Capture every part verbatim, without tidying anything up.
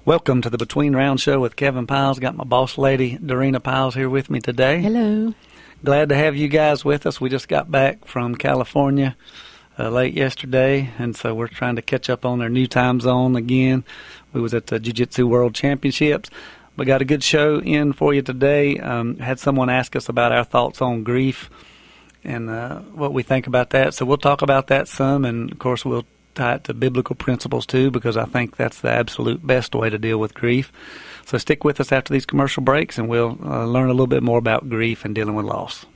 Welcome to the Between Round Show with Kevin Piles. Got my boss lady, Dorena Piles, here with me today. Hello. Glad to have you guys with us. We just got back from California uh, late yesterday, and so we're trying to catch up on our new time zone again. We was at the Jiu-Jitsu World Championships. We got a good show in for you today. Um, had someone ask us about our thoughts on grief and uh, what we think about that. So we'll talk about that some, and, of course, we'll tie it to biblical principles too, because I think that's the absolute best way to deal with grief. So stick with us after these commercial breaks, and we'll uh, learn a little bit more about grief and dealing with loss.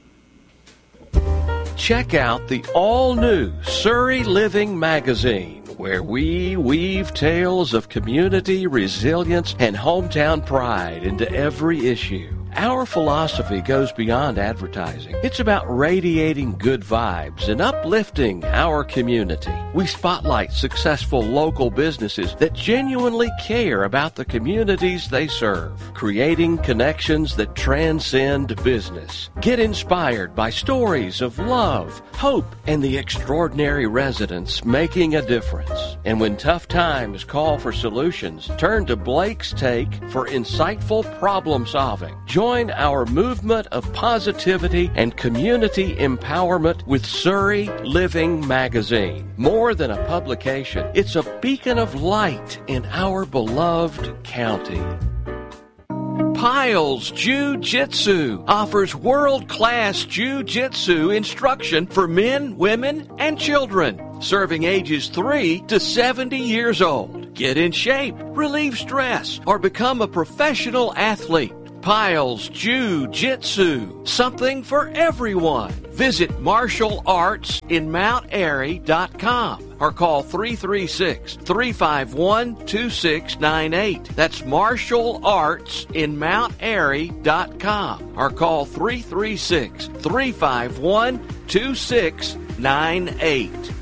Check out the all-new Surrey Living Magazine, where we weave tales of community, resilience, and hometown pride into every issue. Our philosophy goes beyond advertising. It's about radiating good vibes and uplifting our community. We spotlight successful local businesses that genuinely care about the communities they serve, creating connections that transcend business. Get inspired by stories of love, hope, and the extraordinary residents making a difference. And when tough times call for solutions, turn to Blake's Take for insightful problem solving. Join our movement of positivity and community empowerment with Surrey Living Magazine. More than a publication, it's a beacon of light in our beloved county. Piles Jiu-Jitsu offers world-class Jiu-Jitsu instruction for men, women, and children, serving ages three to seventy years old. Get in shape, relieve stress, or become a professional athlete. Piles Jiu-Jitsu, something for everyone. Visit martial arts in mount airy dot com or call three three six, three five one, two six nine eight. That's martial arts in mount airy dot com or call three three six, three five one, two six nine eight.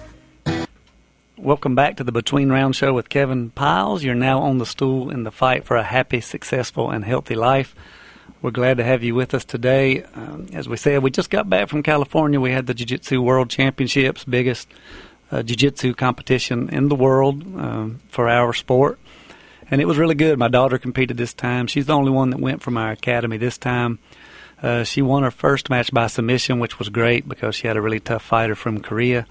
Welcome back to the Between Round Show with Kevin Piles. You're now on the stool in the fight for a happy, successful, and healthy life. We're glad to have you with us today. Um, as we said, we just got back from California. We had the Jiu-Jitsu World Championships, biggest uh, Jiu-Jitsu competition in the world um, for our sport. And it was really good. My daughter competed this time. She's the only one that went from our academy this time. Uh, she won her first match by submission, which was great because she had a really tough fighter from Korea.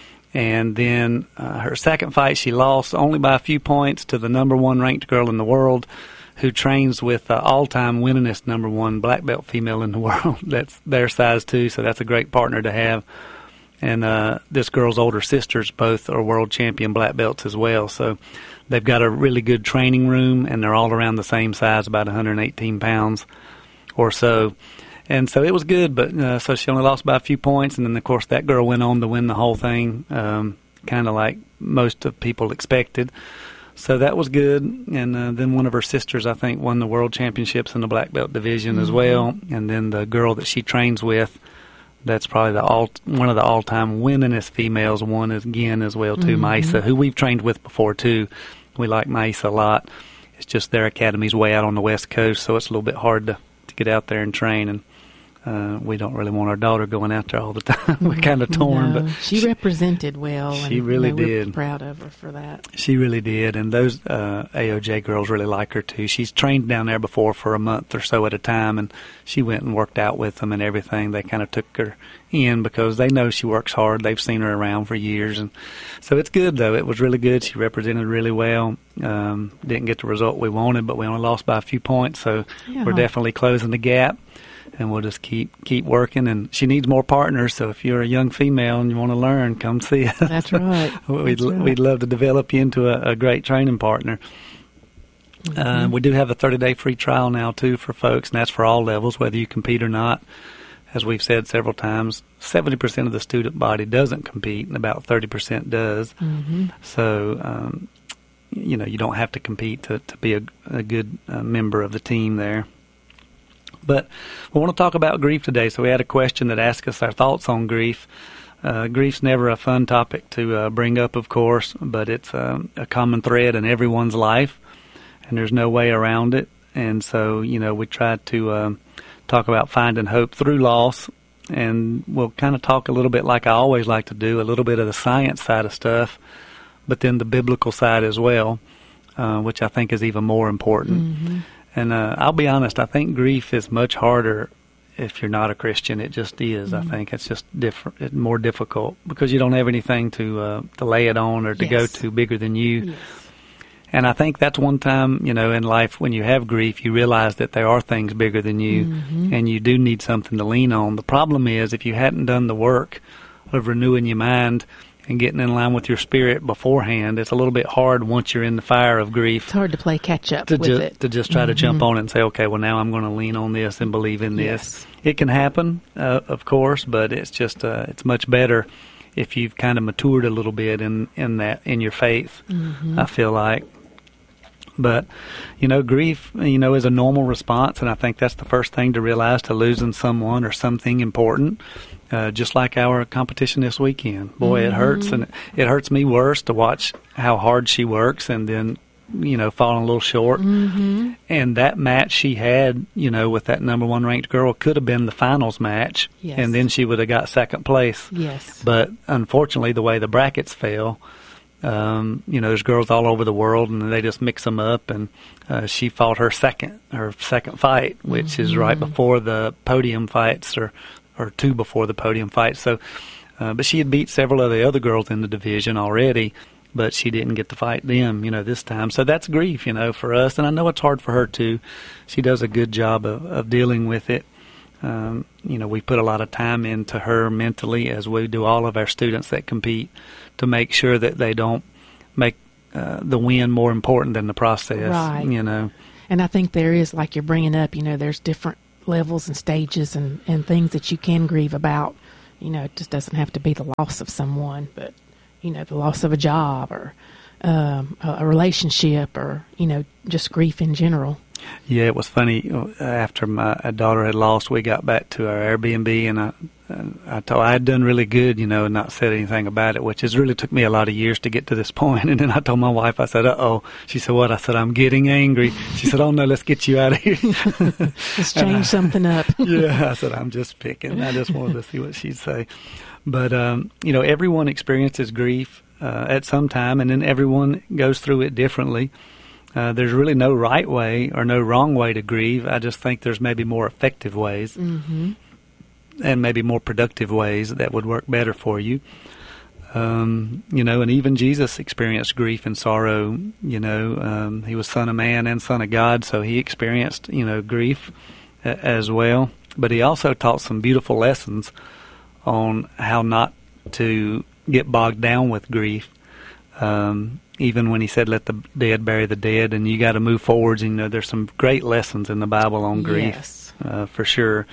And then uh, her second fight, she lost only by a few points to the number one ranked girl in the world, who trains with uh, all-time winningest number one black belt female in the world. That's their size, too, so that's a great partner to have. And uh, this girl's older sisters both are world champion black belts as well. So they've got a really good training room, and they're all around the same size, about one hundred eighteen pounds or so. And so it was good, but uh, so she only lost by a few points. And then, of course, that girl went on to win the whole thing, um, kind of like most of people expected. So that was good. And uh, then one of her sisters, I think, won the world championships in the black belt division mm-hmm. as well. And then the girl that she trains with, that's probably the all one of the all-time winningest females, won again as well, too, mm-hmm. Maisa, who we've trained with before, too. We like Maisa a lot. It's just their academy's way out on the West Coast, so it's a little bit hard to, to get out there and train. And Uh, we don't really want our daughter going out there all the time. We're kind of torn. No, but she, she represented well. She and, really you know, did. We're proud of her for that. She really did. And those uh, A O J girls really like her, too. She's trained down there before for a month or so at a time, and she went and worked out with them and everything. They kind of took her in because they know she works hard. They've seen her around for years. And so it's good, though. It was really good. She represented really well. Um, didn't get the result we wanted, but we only lost by a few points, so yeah. We're definitely closing the gap. And we'll just keep keep working. And she needs more partners. So if you're a young female and you want to learn, come see us. That's right. we'd That's right. we'd love to develop you into a, a great training partner. Mm-hmm. Uh, we do have a thirty-day free trial now too for folks, and that's for all levels, whether you compete or not. As we've said several times, seventy percent of the student body doesn't compete, and about thirty percent does. Mm-hmm. So, um, you know, you don't have to compete to to be a, a good uh, member of the team there. But we want to talk about grief today. So we had a question that asked us our thoughts on grief. Uh, grief's never a fun topic to uh, bring up, of course, but it's um, a common thread in everyone's life, and there's no way around it. And so, you know, we try to um, talk about finding hope through loss, and we'll kind of talk a little bit like I always like to do, a little bit of the science side of stuff, but then the biblical side as well. uh, which I think is even more important. Mm-hmm. And uh, I'll be honest, I think grief is much harder if you're not a Christian. It just is. Mm-hmm. I think it's just different, it's more difficult because you don't have anything to uh, to lay it on or to yes. go to bigger than you. Yes. And I think that's one time, you know, in life when you have grief, you realize that there are things bigger than you, mm-hmm. and you do need something to lean on. The problem is if you hadn't done the work of renewing your mind and getting in line with your spirit beforehand, it's a little bit hard once you're in the fire of grief. It's hard to play catch up to with ju- it. To just try mm-hmm. to jump on it and say, okay, well, now I'm going to lean on this and believe in this. Yes. It can happen, uh, of course, but it's just, uh, it's much better if you've kind of matured a little bit in, in that, in your faith, mm-hmm. I feel like. But, you know, grief, you know, is a normal response, and I think that's the first thing to realize to losing someone or something important, uh, just like our competition this weekend. Boy, mm-hmm. it hurts, and it hurts me worse to watch how hard she works and then, you know, falling a little short. Mm-hmm. And that match she had, you know, with that number one ranked girl could have been the finals match, yes. and then she would have got second place. Yes. But unfortunately, the way the brackets fell, Um, you know, there's girls all over the world, and they just mix them up. And uh, she fought her second, her second fight, which mm-hmm. is right before the podium fights, or or two before the podium fights. So, uh, but she had beat several of the other girls in the division already, but she didn't get to fight them, you know, this time. So that's grief, you know, for us. And I know it's hard for her too. She does a good job of, of dealing with it. Um, you know, we put a lot of time into her mentally, as we do all of our students that compete, to make sure that they don't make uh, the win more important than the process. Right. You know. And I think there is, like you're bringing up, you know, there's different levels and stages and, and things that you can grieve about. You know, it just doesn't have to be the loss of someone, but, you know, the loss of a job or um, a, a relationship or, you know, just grief in general. Yeah, it was funny. After my daughter had lost, we got back to our Airbnb, and I, I told I had done really good, you know, and not said anything about it, which has really took me a lot of years to get to this point. And then I told my wife, I said, "Uh-oh." She said, "What?" I said, "I'm getting angry." She said, "Oh no, let's get you out of here. Let's change I, something up." Yeah, I said, "I'm just picking." I just wanted to see what she'd say. But um, you know, everyone experiences grief uh, at some time, and then everyone goes through it differently. Uh, there's really no right way or no wrong way to grieve. I just think there's maybe more effective ways mm-hmm. and maybe more productive ways that would work better for you. Um, you know, and even Jesus experienced grief and sorrow. You know, um, he was Son of Man and Son of God, so he experienced, you know, grief a- as well. But he also taught some beautiful lessons on how not to get bogged down with grief. Um, even when he said, "Let the dead bury the dead," and you got to move forwards. And, you know, there's some great lessons in the Bible on grief, yes. uh, for sure.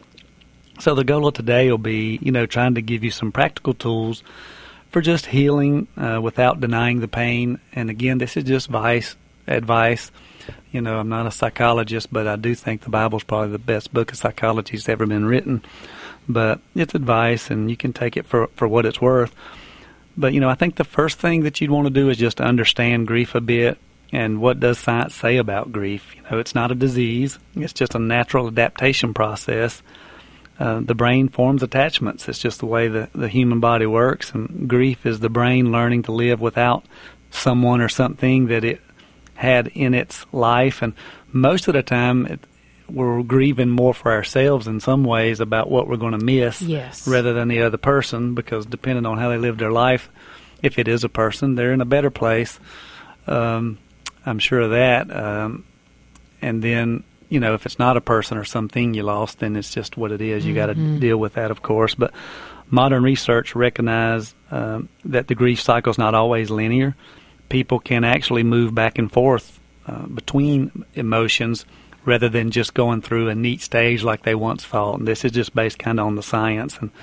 So the goal of today will be, you know, trying to give you some practical tools for just healing uh, without denying the pain. And again, this is just advice. Advice. You know, I'm not a psychologist, but I do think the Bible's probably the best book of psychology that's ever been written. But it's advice, and you can take it for for what it's worth. But, you know, I think the first thing that you'd want to do is just understand grief a bit. And what does science say about grief? You know, it's not a disease. It's just a natural adaptation process. Uh, the brain forms attachments. It's just the way the, the human body works. And grief is the brain learning to live without someone or something that it had in its life. And most of the time, it, we're grieving more for ourselves in some ways about what we're going to miss, yes. rather than the other person, because depending on how they live their life, if it is a person, they're in a better place. Um, I'm sure of that. Um, and then, you know, if it's not a person or something you lost, then it's just what it is. You mm-hmm. got to deal with that, of course. But modern research recognizes um, that the grief cycle is not always linear. People can actually move back and forth uh, between emotions, rather than just going through a neat stage like they once thought. And this is just based kind of on the science. And,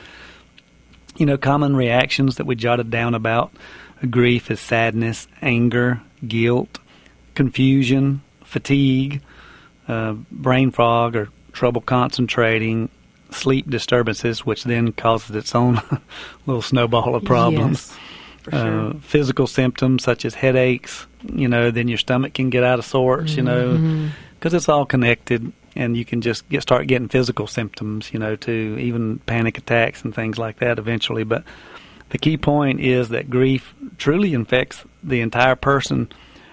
you know, common reactions that we jotted down about grief is sadness, anger, guilt, confusion, fatigue, uh, brain fog or trouble concentrating, sleep disturbances, which then causes its own little snowball of problems. Yes, for sure. Uh, physical symptoms such as headaches, you know, then your stomach can get out of sorts, mm-hmm. you know, because it's all connected, and you can just get start getting physical symptoms, you know, too, even panic attacks and things like that eventually. But the key point is that grief truly infects the entire person.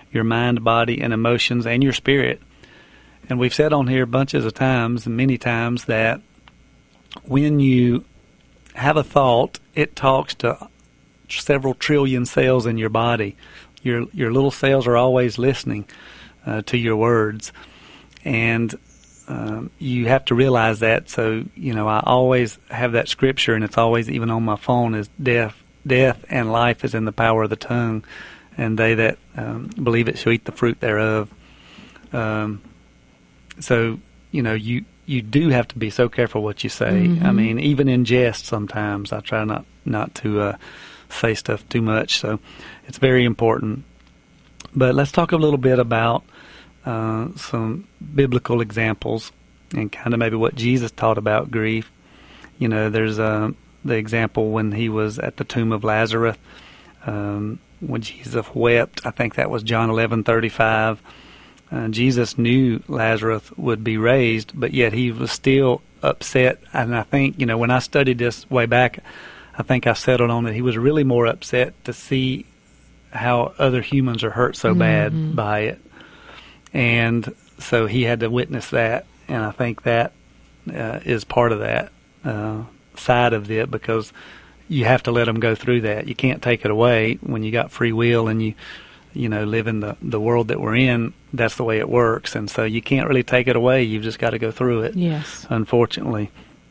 your mind, body, and emotions, and your spirit. And we've said on here bunches of times, and many times, that when you have a thought, it talks to several trillion cells in your body. Your your little cells are always listening uh, to your words, and um, you have to realize that. So, you know, I always have that scripture, and it's always even on my phone, is death, death and life is in the power of the tongue, and they that um, believe it shall eat the fruit thereof. Um, so, you know, you you do have to be so careful what you say. Mm-hmm. I mean, even in jest, sometimes I try not not to uh, say stuff too much. So, it's very important. But let's talk a little bit about uh, some biblical examples and kind of maybe what Jesus taught about grief. You know, there's uh, the example when he was at the tomb of Lazarus, um, when Jesus wept. I think that was John eleven thirty-five. Uh, Jesus knew Lazarus would be raised, but yet he was still upset. And I think, you know, when I studied this way back, I think I settled on that he was really more upset to see how other humans are hurt so bad mm-hmm. by it. And so he had to witness that, and I think that uh, is part of that uh, side of it, because you have to let them go through that. You can't take it away when you got free will and you, you know, live in the, the world that we're in. That's the way it works, and so you can't really take it away. You've just got to go through it. Yes. Unfortunately.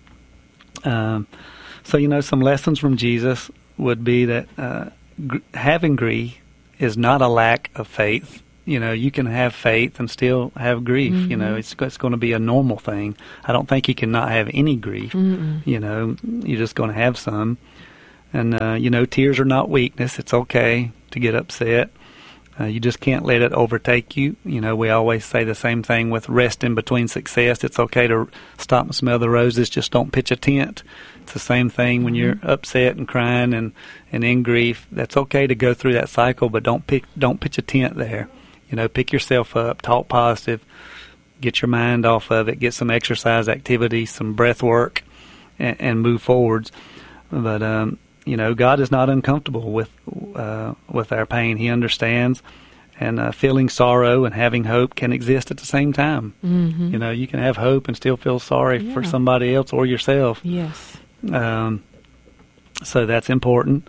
Um, so, you know, some lessons from Jesus would be that uh, gr- having grief is not a lack of faith. You know, you can have faith and still have grief. Mm-hmm. You know, it's it's going to be a normal thing. I don't think you can not have any grief. Mm-mm. You know, you're just going to have some. And, uh, you know, tears are not weakness. It's okay to get upset. Uh, you just can't let it overtake you. You know, we always say the same thing with rest in between success. It's okay to stop and smell the roses. Just don't pitch a tent. It's the same thing when you're upset and crying and, and in grief. That's okay to go through that cycle, but don't pick don't pitch a tent there. You know, pick yourself up, talk positive, get your mind off of it, get some exercise activity, some breath work, and, and move forwards. But um, you know, God is not uncomfortable with uh, with our pain. He understands, and uh, feeling sorrow and having hope can exist at the same time. Mm-hmm. You know, you can have hope and still feel sorry yeah. for somebody else or yourself. Yes. Um, so that's important.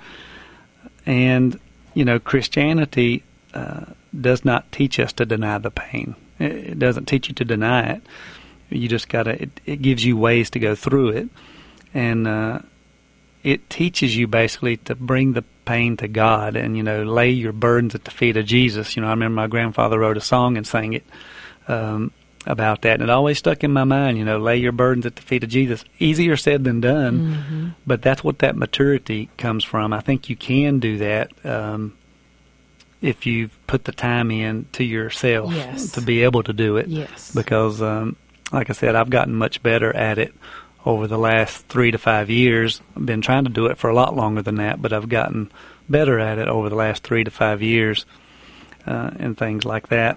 And, you know, Christianity uh, does not teach us to deny the pain. It doesn't teach you to deny it. You just got to, it, it gives you ways to go through it. And uh, it teaches you basically to bring the pain to God and, you know, lay your burdens at the feet of Jesus. You know, I remember my grandfather wrote a song and sang it um, about that. And it always stuck in my mind, you know, lay your burdens at the feet of Jesus. Easier said than done, mm-hmm. but that's what that maturity comes from. I think you can do that um, if you've put the time in to yourself yes. to be able to do it. Yes. Because, um, like I said, I've gotten much better at it over the last three to five years. I've been trying to do it for a lot longer than that, but I've gotten better at it over the last three to five years uh, and things like that.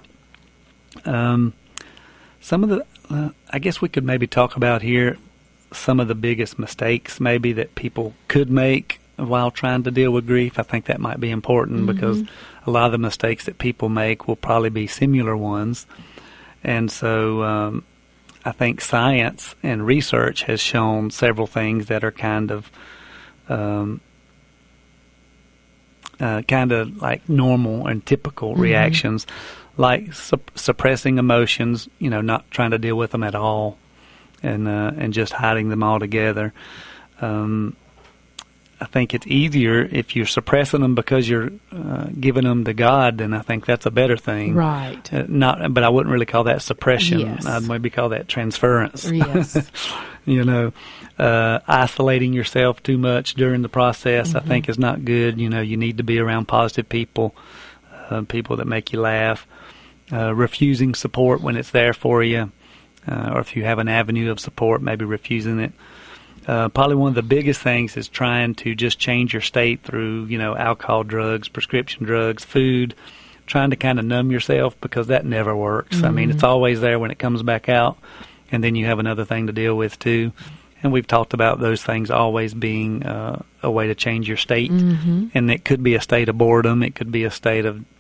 Um, some of the, uh, I guess we could maybe talk about here some of the biggest mistakes maybe that people could make while trying to deal with grief. I think that might be important mm-hmm. because a lot of the mistakes that people make will probably be similar ones. And so um, I think science and research has shown several things that are kind of um, uh, kind of like normal and typical mm-hmm. reactions, like su- suppressing emotions, you know, not trying to deal with them at all, and uh, and just hiding them altogether. Um, I think it's easier if you're suppressing them because you're uh, giving them to God, then I think that's a better thing. Right. Uh, not, but I wouldn't really call that suppression. Yes. I'd maybe call that transference. Yes. You know, uh, isolating yourself too much during the process, mm-hmm. I think, is not good. You know, you need to be around positive people, uh, people that make you laugh. Uh, refusing support when it's there for you, uh, or if you have an avenue of support, maybe refusing it. Uh, probably one of the biggest things is trying to just change your state through, you know, alcohol, drugs, prescription drugs, food, trying to kind of numb yourself, because that never works. Mm-hmm. I mean, it's always there when it comes back out, and then you have another thing to deal with too. And we've talked about those things always being uh, a way to change your state. Mm-hmm. And it could be a state of boredom. It could be a state of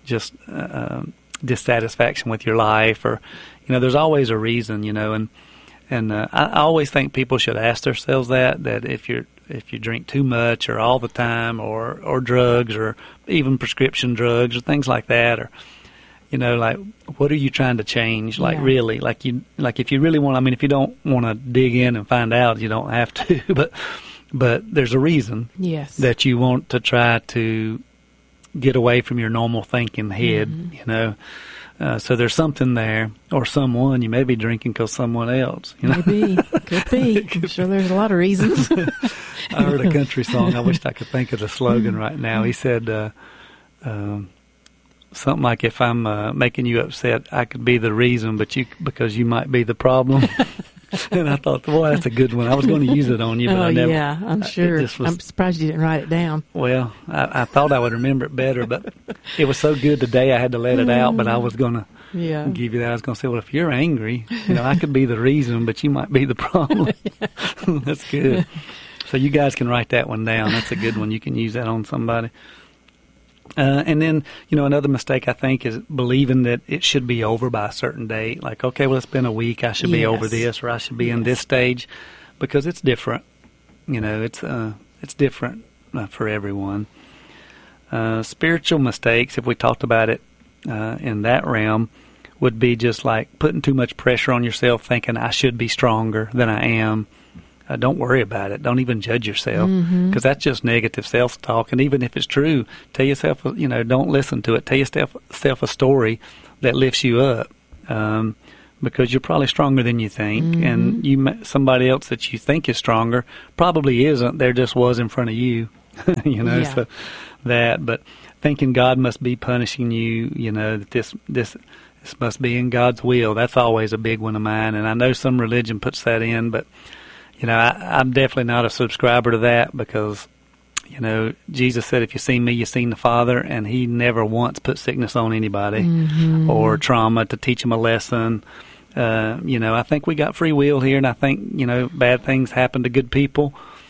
just uh, dissatisfaction with your life, or you know, there's always a reason, you know, and and uh, I, I always think people should ask themselves that that if you're if you drink too much or all the time, or or drugs, or even prescription drugs or things like that, or you know, like, what are you trying to change? Like, Yeah. really, like you, like if you really want, I mean, if you don't want to dig in and find out, you don't have to, but, but there's a reason Yes. that you want to try to get away from your normal thinking head, Mm-hmm. you know. Uh, so there's something there, or someone you may be drinking because someone else, you know. Maybe. Could be. I'm sure there's a lot of reasons. I heard a country song. I wished I could think of the slogan right now. He said, uh, um, something like, if I'm uh, making you upset, I could be the reason, but you because you might be the problem. And I thought, boy, that's a good one. I was going to use it on you, but oh, I never. yeah, I'm I- it sure. just was- I'm surprised you didn't write it down. Well, I, I thought I would remember it better, but it was so good today I had to let it out. But I was going to Yeah. give you that. I was going to say, well, if you're angry, you know, I could be the reason, but you might be the problem. That's good. So you guys can write that one down. That's a good one. You can use that on somebody. Uh, and then, you know, another mistake I think is believing that it should be over by a certain date. Like, okay, well, it's been a week. I should be Yes. over this, or I should be in Yes. this stage, because it's different. You know, it's uh, it's different uh, for everyone. Uh, spiritual mistakes, if we talked about it uh, in that realm, would be just like putting too much pressure on yourself, thinking I should be stronger than I am. Uh, don't worry about it. Don't even judge yourself, because Mm-hmm. that's just negative self-talk. And even if it's true, tell yourself, you know, don't listen to it. Tell yourself self a story that lifts you up, um, because you're probably stronger than you think, Mm-hmm. and you ma- somebody else that you think is stronger probably isn't. There just was in front of you, you know. Yeah. So that, but thinking God must be punishing you, you know, that this this this must be in God's will. That's always a big one of mine, and I know some religion puts that in, but you know, I, I'm definitely not a subscriber to that, because, you know, Jesus said, if you see me, you've seen the Father, and he never once put sickness on anybody Mm-hmm. or trauma to teach them a lesson. Uh, you know, I think we got free will here, and I think, you know, bad things happen to good people.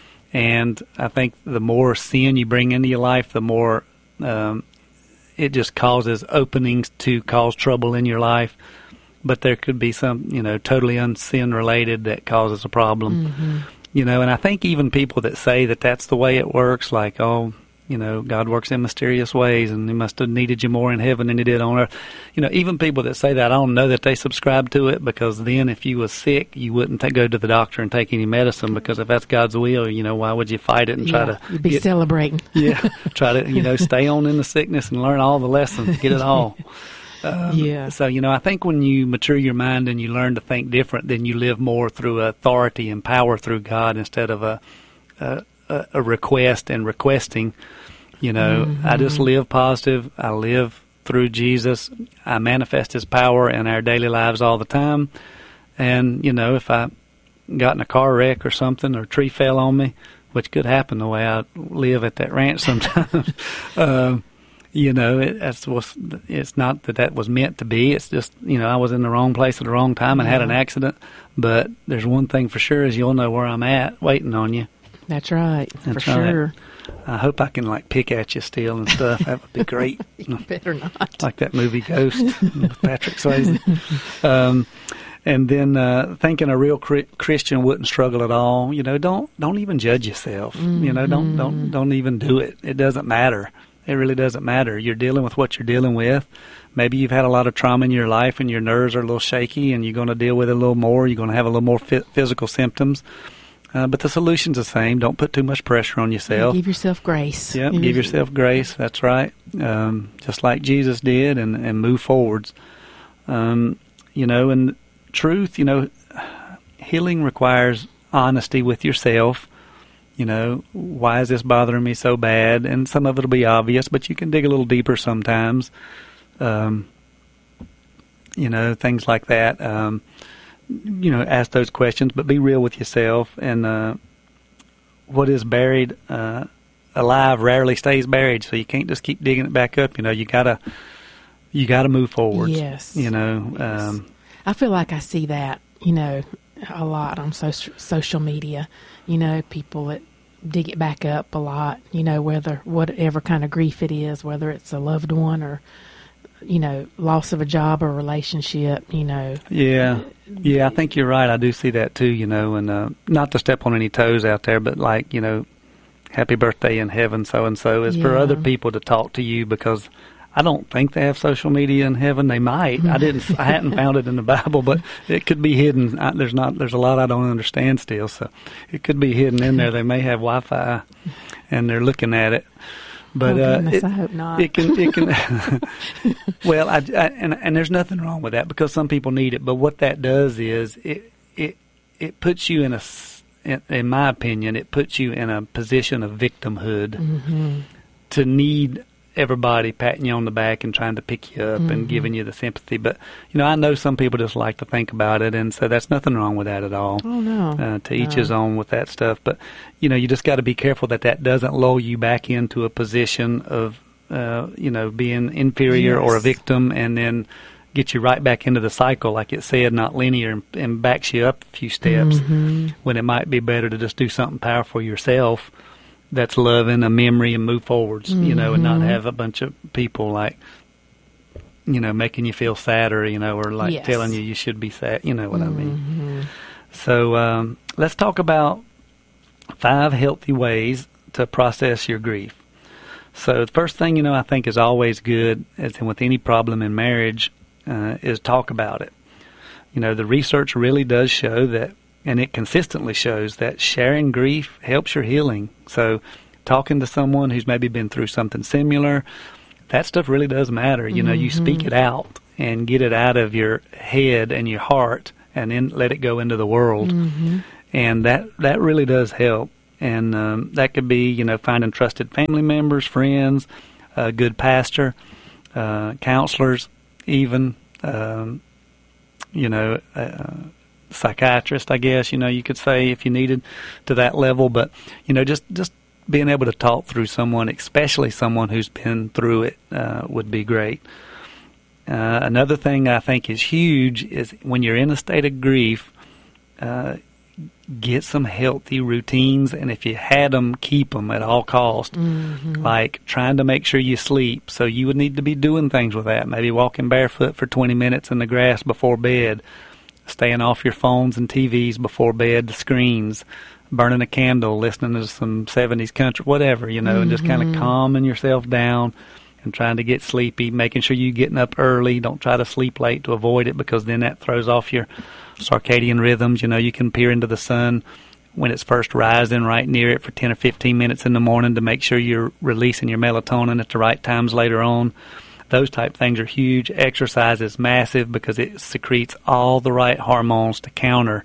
And I think the more sin you bring into your life, the more um, it just causes openings to cause trouble in your life. But there could be some, you know, totally unsin related that causes a problem. Mm-hmm. You know, and I think even people that say that that's the way it works, like, oh, you know, God works in mysterious ways, and he must have needed you more in heaven than he did on earth. You know, even people that say that, I don't know that they subscribe to it, because then if you was sick, you wouldn't ta- go to the doctor and take any medicine, because if that's God's will, you know, why would you fight it and try Yeah, to you'd be get, celebrating. yeah, try to, you know, stay on in the sickness and learn all the lessons, get it all. Um, Yeah. So, you know, I think when you mature your mind and you learn to think different, then you live more through authority and power through God, instead of a a, a a request and requesting. You know, Mm-hmm. I just live positive. I live through Jesus. I manifest his power in our daily lives all the time. And, you know, if I got in a car wreck or something, or a tree fell on me, which could happen the way I live at that ranch sometimes, um, you know, it, that's what's, it's not that that was meant to be. It's just, you know, I was in the wrong place at the wrong time and had an Yeah. accident. But there's one thing for sure, is you'll know where I'm at, waiting on you. That's right, That's for right. sure. I hope I can, like, pick at you still and stuff. That would be great. You better not. Like that movie Ghost with Patrick Swayze. Um, and then uh, thinking a real cri- Christian wouldn't struggle at all. You know, don't don't even judge yourself. You know, don't don't don't even do it. It doesn't matter. It really doesn't matter. You're dealing with what you're dealing with. Maybe you've had a lot of trauma in your life, and your nerves are a little shaky, and you're going to deal with it a little more. You're going to have a little more f- physical symptoms. Uh, but the solution's the same. Don't put too much pressure on yourself. Give yourself grace. Yep, give yourself grace. That's right. Um, just like Jesus did, and, and move forwards. Um, you know, and truth, you know, healing requires honesty with yourself. You know, why is this bothering me so bad? And some of it will be obvious, but you can dig a little deeper sometimes. Um, you know, things like that. Um, you know, ask those questions, but be real with yourself. And uh, what is buried uh, alive rarely stays buried, so you can't just keep digging it back up. You know, you gotta you gotta move forward. Yes. You know. Yes. Um, I feel like I see that, you know, a lot on social social media. You know, people that dig it back up a lot. You know, whether whatever kind of grief it is, whether it's a loved one or you know, loss of a job or relationship, you know. Yeah. Yeah, I think you're right. I do see that too, you know, and uh, not to step on any toes out there, but like, you know, happy birthday in heaven, so-and-so is yeah. for other people to talk to you, because I don't think they have social media in heaven. They might. I didn't. I hadn't found it in the Bible, but it could be hidden. I, there's not. There's a lot I don't understand still, so it could be hidden in there. They may have Wi-Fi, and they're looking at it. But oh, uh, goodness, it, I hope not. It can. It can. Well, I, I, and and there's nothing wrong with that, because some people need it. But what that does is it it it puts you in a, in, in my opinion, it puts you in a position of victimhood mm-hmm. to need everybody patting you on the back and trying to pick you up mm-hmm. and giving you the sympathy. But, you know, I know some people just like to think about it, and so that's nothing wrong with that at all. Oh, no. Uh, to each no. his own with that stuff. But, you know, you just got to be careful that that doesn't lull you back into a position of, uh, you know, being inferior yes. or a victim, and then get you right back into the cycle, like it said, not linear, and, and backs you up a few steps mm-hmm. when it might be better to just do something powerful yourself that's loving, a memory, and move forwards, mm-hmm. you know, and not have a bunch of people like, you know, making you feel sadder, you know, or like yes. telling you you should be sad, you know what mm-hmm. I mean. So um, let's talk about five healthy ways to process your grief. So the first thing, you know, I think is always good, as in with any problem in marriage, uh, is talk about it. You know, the research really does show that, and it consistently shows that sharing grief helps your healing. So talking to someone who's maybe been through something similar, that stuff really does matter. You know, mm-hmm. you speak it out and get it out of your head and your heart, and then let it go into the world. Mm-hmm. And that, that really does help. And um, that could be, you know, finding trusted family members, friends, a good pastor, uh, counselors, even, um, you know, uh, psychiatrist, I guess, you know, you could say, if you needed to that level. But, you know, just, just being able to talk through someone, especially someone who's been through it, uh, would be great. Uh, another thing I think is huge is when you're in a state of grief, uh, get some healthy routines, and if you had them, keep them at all costs. Mm-hmm. Like trying to make sure you sleep. So you would need to be doing things with that. Maybe walking barefoot for twenty minutes in the grass before bed, staying off your phones and T Vs before bed, the screens, burning a candle, listening to some seventies country, whatever, you know, mm-hmm. and just kind of calming yourself down and trying to get sleepy, making sure you're getting up early. Don't try to sleep late to avoid it, because then that throws off your circadian rhythms. You know, you can peer into the sun when it's first rising right near it for ten or fifteen minutes in the morning to make sure you're releasing your melatonin at the right times later on. Those type things are huge. Exercise is massive because it secretes all the right hormones to counter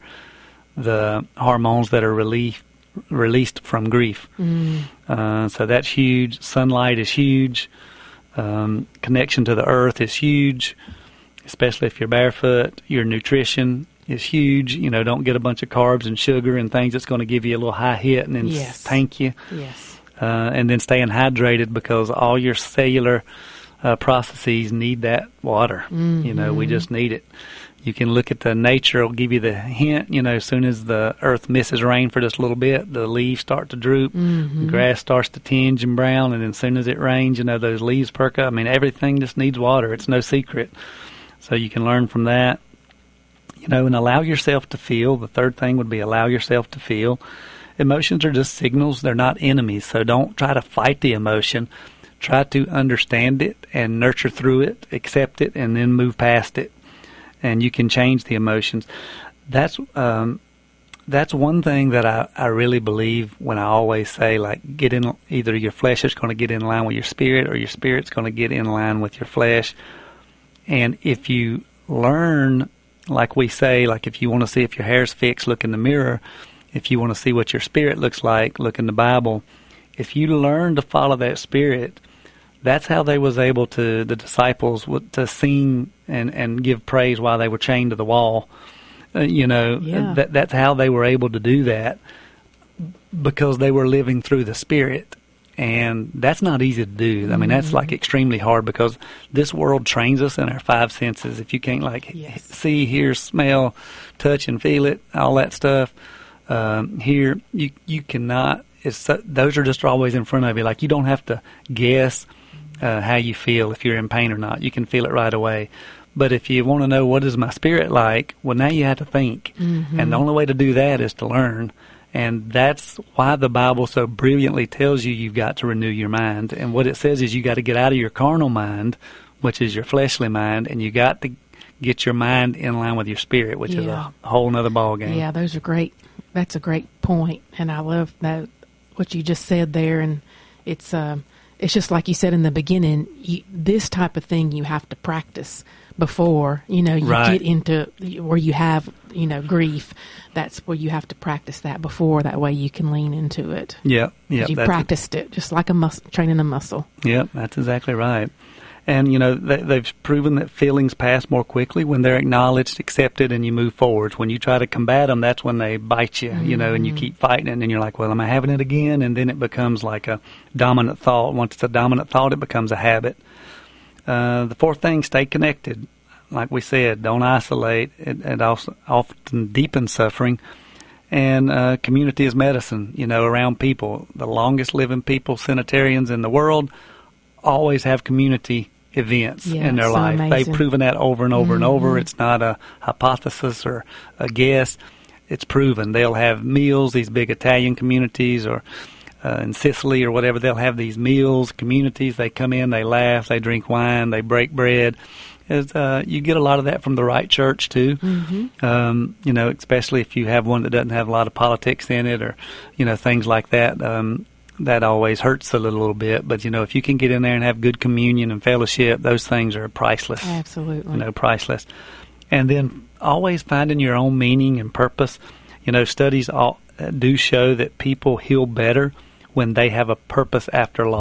the hormones that are relief, released from grief. Mm. Uh, so that's huge. Sunlight is huge. Um, connection to the earth is huge, especially if you're barefoot. Your nutrition is huge. You know, don't get a bunch of carbs and sugar and things that's going to give you a little high hit and then yes. tank you. Yes. Uh, and then staying hydrated, because all your cellular uh, processes need that water. Mm-hmm. You know, we just need it. You can look at the nature, it'll give you the hint, you know, as soon as the earth misses rain for just a little bit, the leaves start to droop, mm-hmm. the grass starts to tinge and brown, and then as soon as it rains, you know, those leaves perk up. I mean, everything just needs water. It's no secret. So you can learn from that. You know, and allow yourself to feel. The third thing would be allow yourself to feel. Emotions are just signals. They're not enemies. So don't try to fight the emotion. Try to understand it and nurture through it, accept it, and then move past it. And you can change the emotions. That's um, that's one thing that I, I really believe when I always say, like, get in, either your flesh is going to get in line with your spirit, or your spirit's going to get in line with your flesh. And if you learn, like we say, like if you want to see if your hair's fixed, look in the mirror. If you want to see what your spirit looks like, look in the Bible. If you learn to follow that spirit, that's how they was able to, the disciples, to sing and, and give praise while they were chained to the wall. Uh, you know, yeah. that that's how they were able to do that, because they were living through the Spirit. And that's not easy to do. I mean, mm-hmm. that's like extremely hard, because this world trains us in our five senses. If you can't like yes. see, hear, smell, touch, and feel it, all that stuff, um, here, you, you cannot, it's, those are just always in front of you. Like, you don't have to guess uh, how you feel, if you're in pain or not. You can feel it right away. But if you want to know what is my spirit like, well, now you have to think. Mm-hmm. And the only way to do that is to learn. And that's why the Bible so brilliantly tells you you've got to renew your mind. And what it says is you got to get out of your carnal mind, which is your fleshly mind, and you got to get your mind in line with your spirit, which yeah. is a whole other ball game. Yeah, those are great. That's a great point, and I love that what you just said there. And it's uh, it's just like you said in the beginning. You, this type of thing you have to practice before you know you right. get into where you have you know grief. That's where you have to practice that before. That way you can lean into it. Yeah, yeah. You practiced it just like a muscle, training a muscle. Yeah, that's exactly right. And, you know, they, they've proven that feelings pass more quickly when they're acknowledged, accepted, and you move forward. When you try to combat them, that's when they bite you, mm-hmm. you know, and you keep fighting it, and you're like, well, am I having it again? And then it becomes like a dominant thought. Once it's a dominant thought, it becomes a habit. Uh, the fourth thing, stay connected. Like we said, don't isolate. It, it also often deepens suffering. And uh, community is medicine, you know, around people. The longest living people, centenarians in the world, always have community events yeah, in their so life. amazing. They've proven that over and over mm-hmm. and over. It's not a hypothesis or a guess. It's proven. They'll have meals, these big Italian communities, or uh, in Sicily or whatever, they'll have these meals, communities. They come in, they laugh, they drink wine, they break bread. As, uh, you get a lot of that from the right church, too. Mm-hmm. Um, you know, especially if you have one that doesn't have a lot of politics in it or, you know, things like that. Um, that always hurts a little, little bit. But, you know, if you can get in there and have good communion and fellowship, those things are priceless. Absolutely. You know, priceless. And then always finding your own meaning and purpose. You know, studies all, do show that people heal better when they have a purpose after loss.